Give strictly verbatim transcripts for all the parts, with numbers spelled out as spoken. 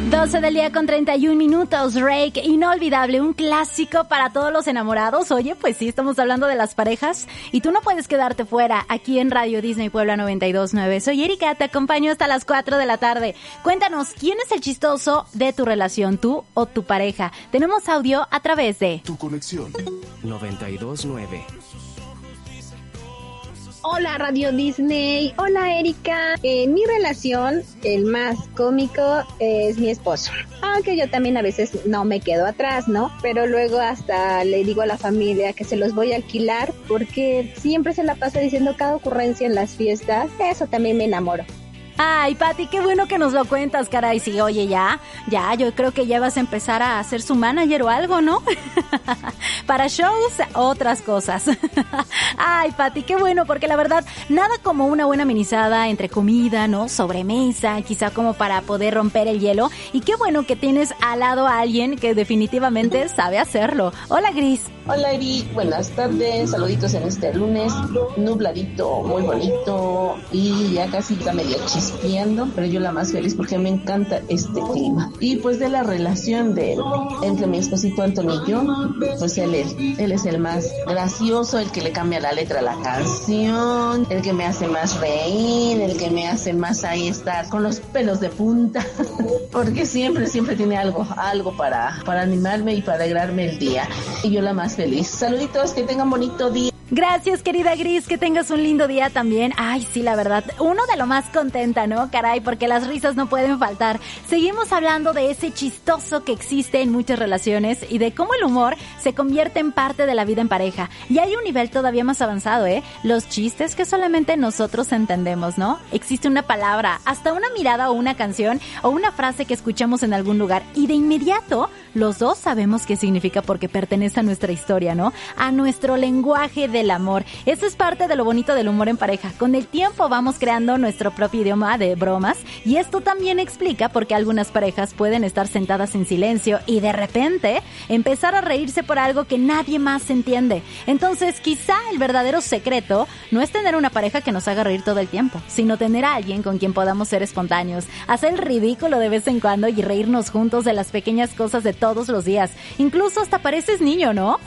doce del día con treinta y un minutos, Rake, inolvidable, un clásico para todos los enamorados. Oye, pues sí, estamos hablando de las parejas y tú no puedes quedarte fuera aquí en Radio Disney Puebla noventa y dos punto nueve. Soy Erika, te acompaño hasta las cuatro de la tarde. Cuéntanos, ¿quién es el chistoso de tu relación, tú o tu pareja? Tenemos audio a través de Tu Conexión noventa y dos punto nueve. Hola Radio Disney, hola Erika. En mi relación, el más cómico es mi esposo. Aunque yo también a veces no me quedo atrás, ¿no? Pero luego hasta le digo a la familia que se los voy a alquilar porque siempre se la pasa diciendo cada ocurrencia en las fiestas. Eso también me enamoro. Ay, Pati, qué bueno que nos lo cuentas, caray. Sí, oye, ya, ya, yo creo que ya vas a empezar a ser su manager o algo, ¿no? Para shows, otras cosas. Ay, Pati, qué bueno, porque la verdad, nada como una buena amenizada entre comida, ¿no? Sobremesa, quizá como para poder romper el hielo. Y qué bueno que tienes al lado a alguien que definitivamente sabe hacerlo. Hola, Gris. Hola, Eri, buenas tardes, saluditos en este lunes, nubladito, muy bonito y ya casi está medio chispeando, pero yo la más feliz porque me encanta este clima. Y pues de la relación de entre mi esposito Antonio y yo, pues él es, él es el más gracioso, el que le cambia la letra a la canción, el que me hace más reír, el que me hace más ahí estar con los pelos de punta, porque siempre, siempre tiene algo, algo para, para animarme y para alegrarme el día. Y yo la más feliz. Saluditos, que tengan bonito día. Gracias, querida Gris, que tengas un lindo día también. Ay, sí, la verdad, uno de lo más contenta, ¿no? Caray, porque las risas no pueden faltar. Seguimos hablando de ese chistoso que existe en muchas relaciones y de cómo el humor se convierte en parte de la vida en pareja. Y hay un nivel todavía más avanzado, ¿eh? Los chistes que solamente nosotros entendemos, ¿no? Existe una palabra, hasta una mirada o una canción o una frase que escuchamos en algún lugar y de inmediato los dos sabemos qué significa porque pertenece a nuestra historia, ¿no? A nuestro lenguaje de del amor. Eso es parte de lo bonito del humor en pareja. Con el tiempo vamos creando nuestro propio idioma de bromas y esto también explica por qué algunas parejas pueden estar sentadas en silencio y de repente empezar a reírse por algo que nadie más entiende. Entonces, quizá el verdadero secreto no es tener una pareja que nos haga reír todo el tiempo, sino tener a alguien con quien podamos ser espontáneos, hacer el ridículo de vez en cuando y reírnos juntos de las pequeñas cosas de todos los días. Incluso hasta pareces niño, ¿no?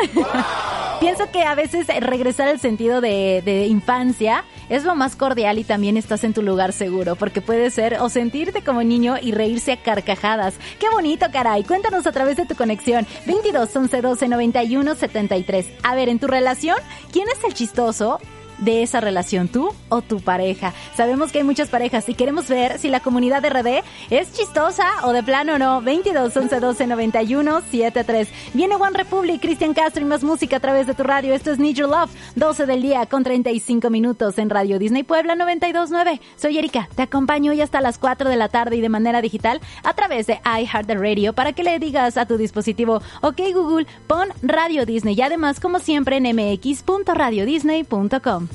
Pienso que a veces regresar al sentido de, de infancia es lo más cordial y también estás en tu lugar seguro, porque puede ser o sentirte como niño y reírse a carcajadas. ¡Qué bonito, caray! Cuéntanos a través de tu conexión veintidós, once, doce, noventa y uno, setenta y tres. A ver, en tu relación, ¿quién es el chistoso de esa relación, tú o tu pareja? Sabemos que hay muchas parejas y queremos ver si la comunidad de R D es chistosa o de plano no. Veintidós, once, doce, noventa y uno, setenta y tres. Viene One Republic, Cristian Castro y más música a través de tu radio. Esto es Need Your Love, doce del día con treinta y cinco minutos en Radio Disney Puebla noventa y dos punto nueve. Soy Erika, te acompaño hoy hasta las cuatro de la tarde y de manera digital a través de iHeartRadio para que le digas a tu dispositivo: ok Google, pon Radio Disney, y además como siempre en m x punto radio disney punto com.